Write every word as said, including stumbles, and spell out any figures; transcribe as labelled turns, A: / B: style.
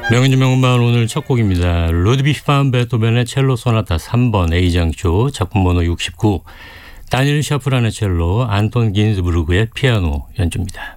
A: 명인주 명음반 오늘 첫 곡입니다. 루드비히 반 베토벤의 첼로 소나타 삼 번 A장조 작품 번호 육십구, 다니엘 샤프란의 첼로, 안톤 긴즈부르크의 피아노 연주입니다.